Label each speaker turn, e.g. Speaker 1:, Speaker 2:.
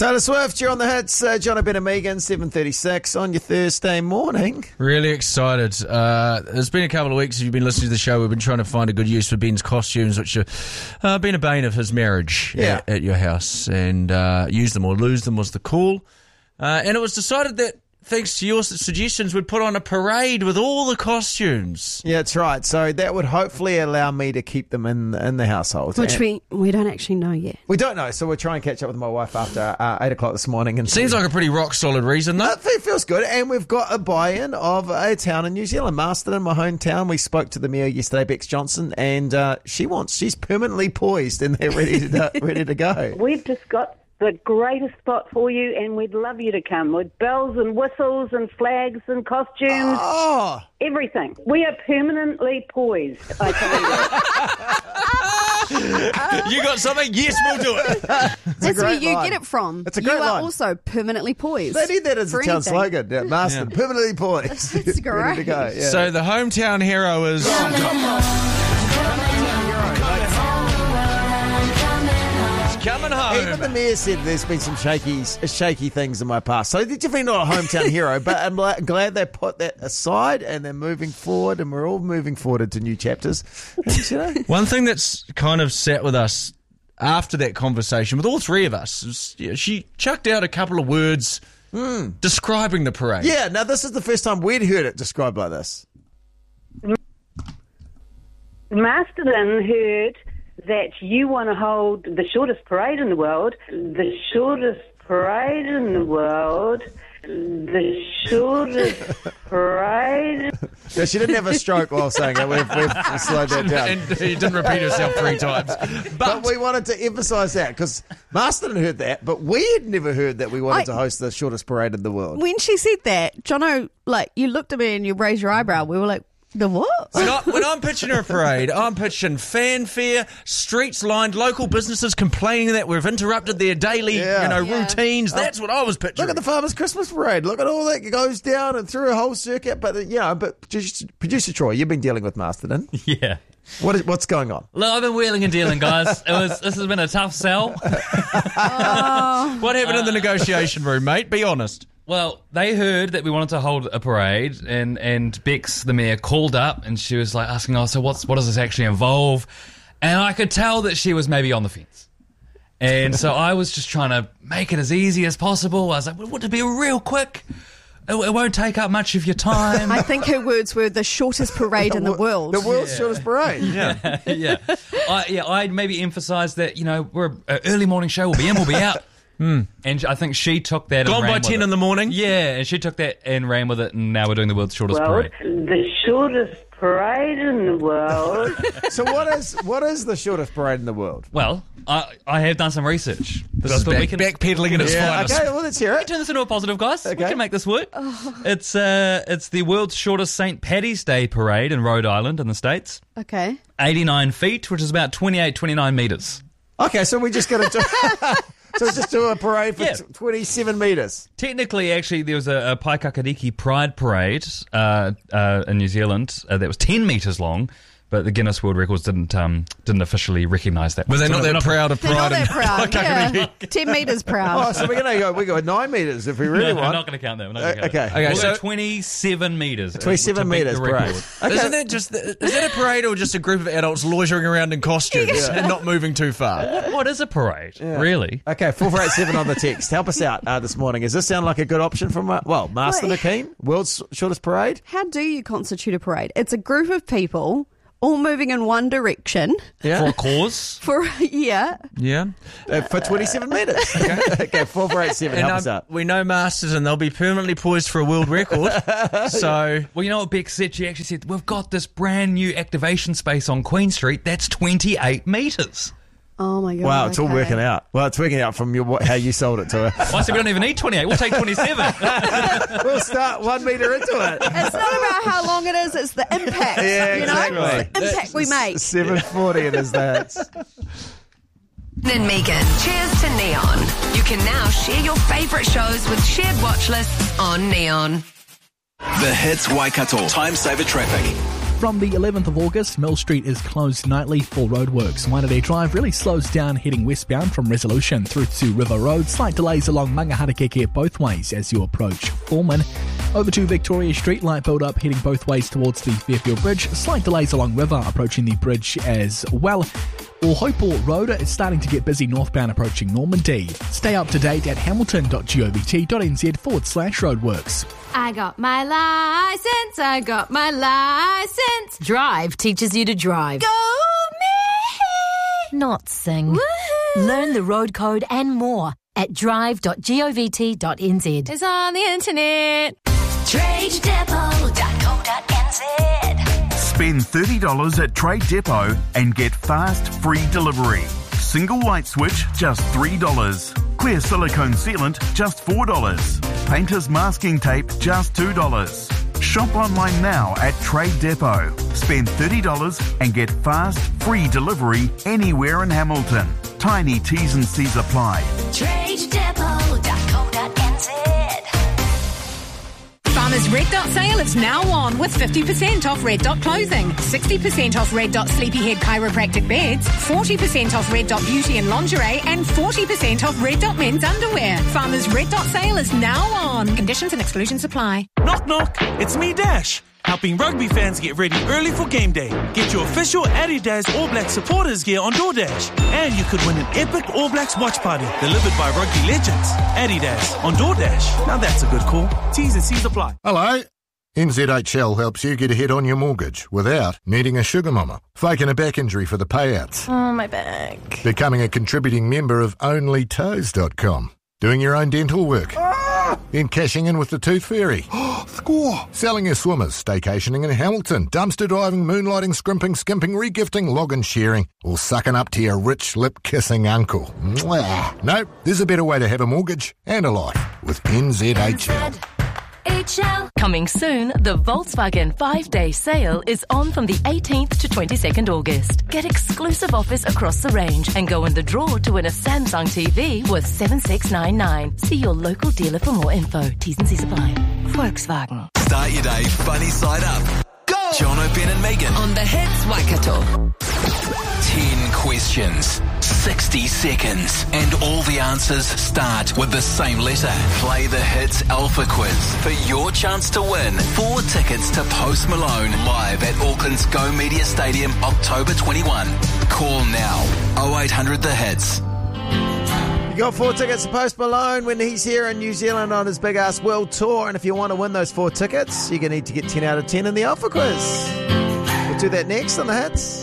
Speaker 1: Taylor Swift, you're on the hits. John Ben and Megan, 7:36 on your Thursday morning.
Speaker 2: Really excited. It's been a couple of weeks. If you've been listening to the show, we've been trying to find a good use for Ben's costumes, which have been a bane of his marriage at your house. And use them or lose them was the call. And it was decided that, thanks to your suggestions, we'd put on a parade with all the costumes.
Speaker 1: Yeah, that's right. So that would hopefully allow me to keep them in the household.
Speaker 3: Which we don't actually know yet.
Speaker 1: We don't know, so we'll try and catch up with my wife after 8 o'clock this morning. And
Speaker 2: Seems like a pretty rock-solid reason, though.
Speaker 1: It feels good, and we've got a buy-in of a town in New Zealand, Masterton, my hometown. We spoke to the mayor yesterday, Bex Johnson, and she's permanently poised and they're ready to go.
Speaker 4: We've just got the greatest spot for you, and we'd love you to come with bells and whistles and flags and costumes.
Speaker 1: Oh!
Speaker 4: Everything. We are permanently poised, I tell you.
Speaker 2: You got something? Yes, we'll do it.
Speaker 3: That's where you get it from.
Speaker 1: It's a great
Speaker 3: You are
Speaker 1: line.
Speaker 3: also permanently poised.
Speaker 1: They need that as a
Speaker 3: for
Speaker 1: town
Speaker 3: anything.
Speaker 1: slogan. Yeah, Masterton, permanently poised.
Speaker 3: That's great.
Speaker 1: Ready to go, yeah.
Speaker 2: So the hometown hero is... Coming home.
Speaker 1: Even the mayor said there's been some shaky things in my past. So they're definitely not a hometown hero, but I'm glad they put that aside and they're moving forward, and we're all moving forward into new chapters. And, you know,
Speaker 2: One thing that's kind of sat with us after that conversation with all three of us is she chucked out a couple of words describing the parade.
Speaker 1: yeah, now this is the first time we'd heard it described like this.
Speaker 4: Masterton heard that you want to hold the shortest parade in the world. The shortest parade in the world. The shortest parade.
Speaker 1: No, she didn't have a stroke while saying it. We've slowed that down.
Speaker 2: And he didn't repeat herself 3 times.
Speaker 1: But we wanted to emphasise that because Masterton heard that, but we had never heard that we wanted to host the shortest parade in the world.
Speaker 3: When she said that, Jono, you looked at me and you raised your eyebrow. We were like, the what?
Speaker 2: When I'm pitching a parade, I'm pitching fanfare, streets lined, local businesses complaining that we've interrupted their daily routines. That's what I was picturing.
Speaker 1: Look at the Farmers' Christmas Parade. Look at all that goes down and through a whole circuit. But Producer Troy, you've been dealing with Masterton.
Speaker 5: Yeah.
Speaker 1: What's going on?
Speaker 5: Look, I've been wheeling and dealing, guys. This has been a tough sell.
Speaker 2: What happened in the negotiation room, mate? Be honest.
Speaker 5: Well, they heard that we wanted to hold a parade, and Bex, the mayor, called up and she was like asking, so what does this actually involve? And I could tell that she was maybe on the fence. And so I was just trying to make it as easy as possible. I was like, would it be real quick? It won't take up much of your time.
Speaker 3: I think her words were the shortest parade in the world.
Speaker 1: The world's shortest parade.
Speaker 2: Yeah.
Speaker 5: Yeah. I'd maybe emphasise that, we're an early morning show. We'll be in, we'll be out. And I think she took that
Speaker 2: Gone
Speaker 5: and ran
Speaker 2: by
Speaker 5: with
Speaker 2: 10
Speaker 5: it.
Speaker 2: in the morning.
Speaker 5: Yeah, and she took that and ran with it, and now we're doing the world's shortest parade.
Speaker 4: The shortest parade in the world.
Speaker 1: So what is the shortest parade in the world?
Speaker 5: Well, I have done some research.
Speaker 2: This is backpedaling at its finest.
Speaker 1: Okay, well, let's hear it.
Speaker 5: Turn this into a positive, guys.
Speaker 1: Okay.
Speaker 5: We can make this work. It's the world's shortest St. Paddy's Day parade in Rhode Island in the States.
Speaker 3: Okay.
Speaker 5: 89 feet, which is about 29 metres.
Speaker 1: Okay, so we just got to do... So just do a parade for 27 metres.
Speaker 5: Technically, actually, there was a Paikakariki Pride Parade in New Zealand that was 10 metres long, but the Guinness World Records didn't officially recognise that.
Speaker 2: Were they not that proud of
Speaker 3: They're not
Speaker 2: pride?
Speaker 3: that proud. Yeah. 10 metres proud.
Speaker 1: Oh, so we're going to go 9 metres if we really
Speaker 5: No,
Speaker 1: want.
Speaker 5: I'm not going to count that. We're not gonna count
Speaker 1: Okay.
Speaker 5: it.
Speaker 2: Okay,
Speaker 5: We'll
Speaker 2: so
Speaker 5: go 27 metres.
Speaker 1: 27
Speaker 5: to beat
Speaker 1: metres
Speaker 5: the record.
Speaker 1: parade. Okay.
Speaker 2: Isn't that is that a parade or just a group of adults loitering around in costumes and not moving too far?
Speaker 5: What is a parade? Really?
Speaker 1: Okay, 4487 on the text. Help us out this morning. Does this sound like a good option from, Master
Speaker 3: Wait.
Speaker 1: Akeem? World's shortest parade?
Speaker 3: How do you constitute a parade? It's a group of people all moving in one direction
Speaker 1: Yeah.
Speaker 5: For a cause?
Speaker 3: for,
Speaker 2: Yeah.
Speaker 1: For 27 metres. Okay, 4487. Help us out.
Speaker 2: We know Masters and they'll be permanently poised for a world record. So
Speaker 5: Well, you know what Bex said? She actually said, we've got this brand new activation space on Queen Street that's 28 metres.
Speaker 3: oh my God.
Speaker 1: Wow, it's all
Speaker 3: okay.
Speaker 1: working out. Well, it's working out from how you sold it to her.
Speaker 5: I said we don't even need 28. We'll take 27.
Speaker 1: We'll start 1 metre into it.
Speaker 3: It's not about how long it is, it's the impact.
Speaker 1: Yeah,
Speaker 3: you know?
Speaker 1: exactly.
Speaker 3: It's the impact we make.
Speaker 1: 740 it is that.
Speaker 6: And Megan, cheers to Neon. You can now share your favourite shows with shared watch lists on Neon.
Speaker 7: The Hits Waikato Time Saver Traffic. From the 11th of August, Mill Street is closed nightly for roadworks. Wainarei Drive really slows down heading westbound from Resolution through to River Road. Slight delays along Mangaharakeke both ways as you approach Foreman. Over to Victoria Street, light build up heading both ways towards the Fairfield Bridge. Slight delays along River approaching the bridge as well. Hopewell Road is starting to get busy northbound approaching Normandy. Stay up to date at hamilton.govt.nz/roadworks.
Speaker 8: I got my license, I got my license.
Speaker 9: Drive teaches you to drive.
Speaker 8: Go me!
Speaker 9: Not sing.
Speaker 8: Woohoo!
Speaker 9: Learn the road code and more at drive.govt.nz.
Speaker 8: It's on the internet.
Speaker 10: TradeDepot.co.nz. Spend $30 at Trade Depot and get fast, free delivery. Single light switch, just $3. Clear silicone sealant, just $4. Painter's masking tape, just $2. Shop online now at Trade Depot. Spend $30 and get fast, free delivery anywhere in Hamilton. Tiny T's and C's apply.
Speaker 8: TradeDepot.co.nz.
Speaker 11: Farmers Red Dot sale is now on with 50% off Red Dot clothing, 60% off Red Dot Sleepyhead chiropractic beds, 40% off Red Dot beauty and lingerie, and 40% off Red Dot men's underwear. Farmers Red Dot sale is now on. Conditions and exclusions apply.
Speaker 12: Knock knock, it's me Dash, helping rugby fans get ready early for game day. Get your official Adidas All Black supporters gear on DoorDash. And you could win an epic All Blacks watch party delivered by rugby legends. Adidas on DoorDash. Now that's a good call. T's and C's apply.
Speaker 13: Hello. NZHL helps you get ahead on your mortgage without needing a sugar mama, faking a back injury for the payouts.
Speaker 8: Oh, my back.
Speaker 13: Becoming a contributing member of OnlyToes.com. Doing your own dental work. Then cashing in with the Tooth Fairy. Score! Selling your swimmers, staycationing in Hamilton, dumpster diving, moonlighting, scrimping, skimping, regifting, log and sharing, or sucking up to your rich lip-kissing uncle. Mwah. No, there's a better way to have a mortgage and a life with NZHL.
Speaker 9: Coming soon, the Volkswagen 5-day sale is on from the 18th to 22nd August. Get exclusive offers across the range and go in the draw to win a Samsung TV worth $7,699. See your local dealer for more info. T's and C's apply. Volkswagen.
Speaker 14: Start your day funny side up. Go! Jono, Ben and Megan.
Speaker 6: On the Hits Waikato.
Speaker 14: 10 questions, 60 seconds, and all the answers start with the same letter. Play the Hits Alpha Quiz for your chance to win 4 tickets to Post Malone live at Auckland's Go Media Stadium, October 21. Call now, 0800 The Hits.
Speaker 1: You got 4 tickets to Post Malone when he's here in New Zealand on his Big Ass World Tour, and if you want to win those 4 tickets, you're going to need to get 10 out of 10 in the Alpha Quiz. We'll do that next on the Hits.